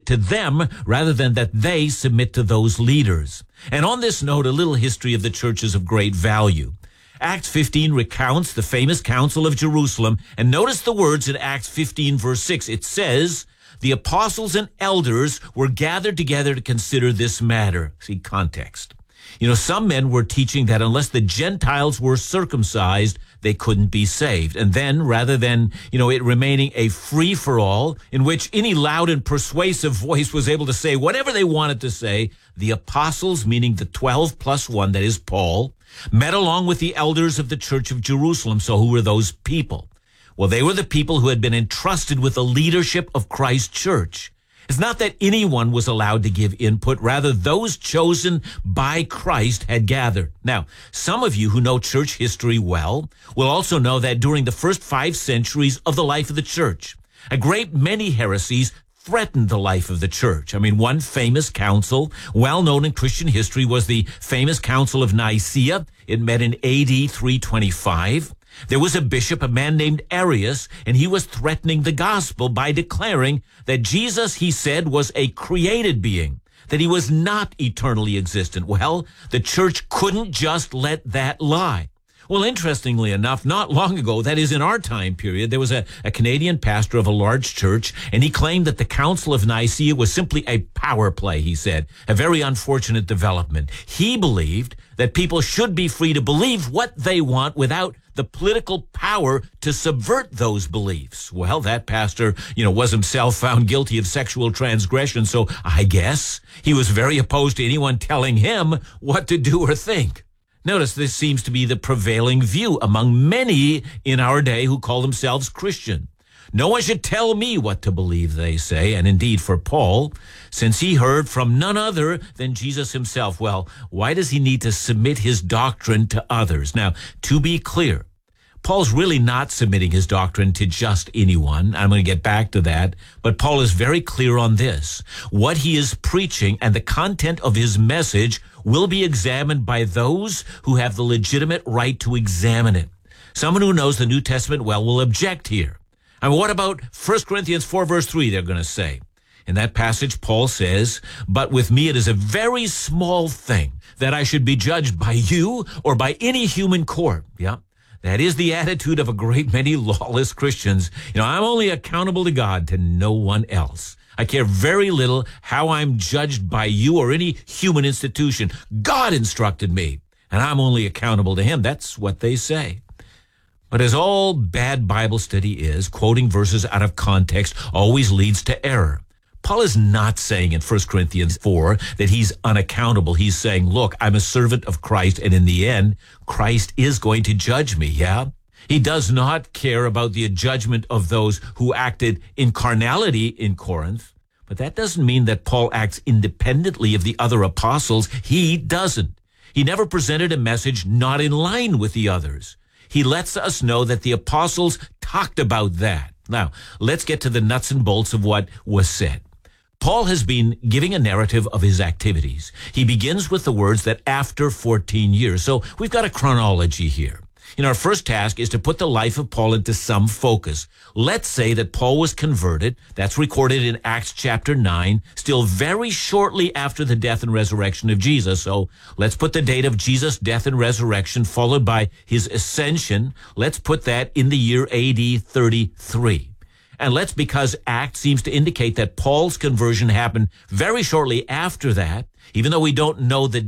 to them rather than that they submit to those leaders. And on this note, a little history of the church is of great value. Acts 15 recounts the famous Council of Jerusalem, and notice the words in Acts 15 verse 6. It says, the apostles and elders were gathered together to consider this matter. See context. Some men were teaching that unless the Gentiles were circumcised, they couldn't be saved. And then, rather than, it remaining a free-for-all in which any loud and persuasive voice was able to say whatever they wanted to say, the apostles, meaning the 12 plus one, that is Paul, met along with the elders of the church of Jerusalem. So who were those people? Well, they were the people who had been entrusted with the leadership of Christ's church. It's not that anyone was allowed to give input. Rather, those chosen by Christ had gathered. Now, some of you who know church history well will also know that during the first 5 centuries of the life of the church, a great many heresies threatened the life of the church. One famous council, well known in Christian history, was the famous Council of Nicaea. It met in AD 325. There was a bishop, a man named Arius, and he was threatening the gospel by declaring that Jesus, he said, was a created being, that he was not eternally existent. Well, the church couldn't just let that lie. Well, interestingly enough, not long ago, that is in our time period, there was a Canadian pastor of a large church, and he claimed that the Council of Nicaea was simply a power play, he said, a very unfortunate development. He believed that people should be free to believe what they want without the political power to subvert those beliefs. Well, that pastor, was himself found guilty of sexual transgression, so I guess he was very opposed to anyone telling him what to do or think. Notice this seems to be the prevailing view among many in our day who call themselves Christian. No one should tell me what to believe, they say. And indeed, for Paul, since he heard from none other than Jesus himself, well, why does he need to submit his doctrine to others? Now, to be clear, Paul's really not submitting his doctrine to just anyone. I'm going to get back to that. But Paul is very clear on this. What he is preaching and the content of his message will be examined by those who have the legitimate right to examine it. Someone who knows the New Testament well will object here. And what about 1 Corinthians 4 verse 3, they're going to say. In that passage, Paul says, but with me it is a very small thing that I should be judged by you or by any human court. Yeah. That is the attitude of a great many lawless Christians. I'm only accountable to God, to no one else. I care very little how I'm judged by you or any human institution. God instructed me, and I'm only accountable to him. That's what they say. But as all bad Bible study is, quoting verses out of context always leads to error. Paul is not saying in 1 Corinthians 4 that he's unaccountable. He's saying, look, I'm a servant of Christ, and in the end, Christ is going to judge me, yeah? He does not care about the judgment of those who acted in carnality in Corinth, but that doesn't mean that Paul acts independently of the other apostles. He doesn't. He never presented a message not in line with the others. He lets us know that the apostles talked about that. Now, let's get to the nuts and bolts of what was said. Paul has been giving a narrative of his activities. He begins with the words that after 14 years. So we've got a chronology here. Our first task is to put the life of Paul into some focus. Let's say that Paul was converted. That's recorded in Acts chapter 9, still very shortly after the death and resurrection of Jesus. So let's put the date of Jesus' death and resurrection followed by his ascension. Let's put that in the year AD 33. And because Acts seems to indicate that Paul's conversion happened very shortly after that, even though we don't know the